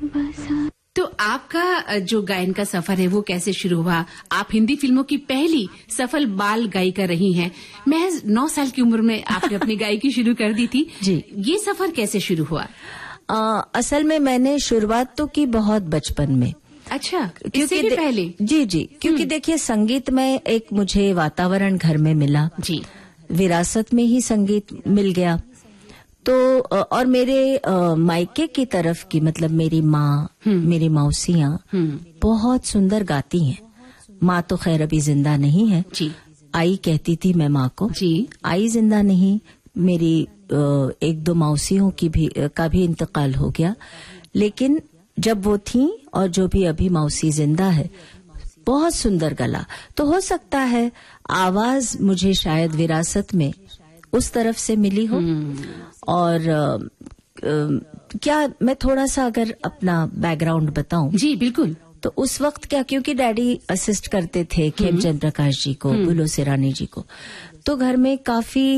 तो आपका जो गायन का सफर है वो कैसे शुरू हुआ? आप हिंदी फिल्मों की पहली सफल बाल गायिका रही हैं। महज 9 साल की उम्र में आपने अपनी गायकी शुरू कर दी थी। जी। ये सफर कैसे शुरू हुआ? असल में मैंने शुरुआत तो की बहुत बचपन में। अच्छा, इससे भी पहले? जी, क्योंकि देखिए संगीत में एक मुझे वातावरण घर में मिला। जी। विरासत में ही संगीत मिल गया। तो और मेरे मायके की तरफ की मतलब मेरी माँ, मेरी मौसियाँ बहुत सुंदर गाती हैं। माँ तो खैर अभी जिंदा नहीं है। जी। आई कहती थी मैं माँ को। जी। आई जिंदा नहीं, मेरी 1-2 मौसियों का भी इंतकाल हो गया। लेकिन जब वो थी और जो भी अभी मौसी जिंदा है, बहुत सुंदर गला। तो हो सकता है आवाज मुझे शायद विरासत में उस तरफ से मिली हो। और क्या मैं थोड़ा सा अगर अपना बैकग्राउंड बताऊं? जी बिल्कुल। तो उस वक्त क्या, क्योंकि डैडी असिस्ट करते थे खेमचंद प्रकाश जी को, बुलो सिरानी जी को, तो घर में काफी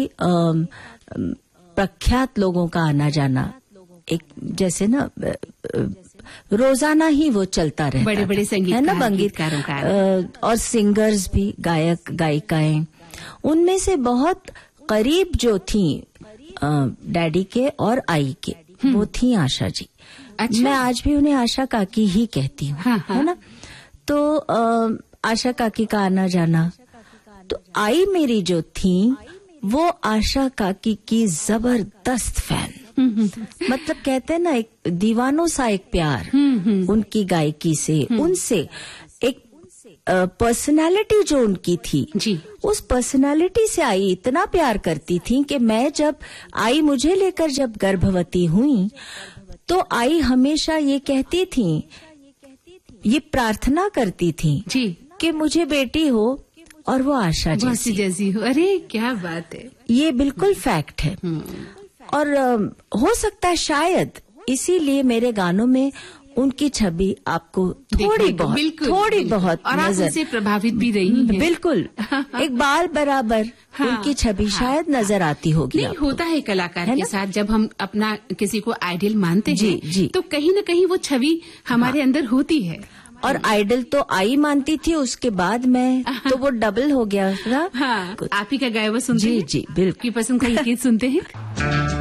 प्रख्यात लोगों का आना जाना, एक जैसे ना रोजाना ही वो चलता रहता, बड़े बड़े संगीतकार, है ना, संगीतकारों का, और सिंगर्स भी, गायक गायिकाएं, उनमें से बहुत करीब जो थी डैडी के और आई के, वो थी आशा जी। अच्छा। मैं आज भी उन्हें आशा काकी ही कहती हूँ। हाँ। है ना। तो आशा काकी का आना जाना, तो आई मेरी जो थी वो आशा काकी की जबरदस्त फैन। मतलब कहते हैं ना, एक दीवानों सा एक प्यार उनकी गायकी से, उनसे एक पर्सनालिटी जो उनकी थी, जी। उस पर्सनालिटी से आई इतना प्यार करती थी कि मैं जब आई मुझे लेकर जब गर्भवती हुई, तो आई हमेशा ये कहती थी, ये प्रार्थना करती थी जी कि मुझे बेटी हो और वो आशा जैसी हो। अरे क्या बात है, ये बिल्कुल फैक्ट है। और हो सकता है शायद इसीलिए मेरे गानों में उनकी छवि आपको थोड़ी बहुत और आप उससे प्रभावित भी रही हैं। बिल्कुल एक बाल बराबर उनकी छवि शायद नजर आती होगी। नहीं, होता है कलाकार के साथ, जब हम अपना किसी को आइडियल मानते हैं जी। तो कहीं न कहीं वो छवि हमारे अंदर होती है। और आइडल तो आई मानती थी, उसके बाद मैं तो वो डबल हो गया ना। हाँ, आप ही का गाया वो सुनते हैं? जी बिल्कुल। की पसंद का ये गीत सुनते हैं।